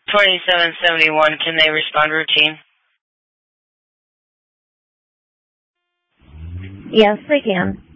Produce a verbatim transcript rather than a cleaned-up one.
twenty-seven seventy-one, can they respond routine? Yes, they can.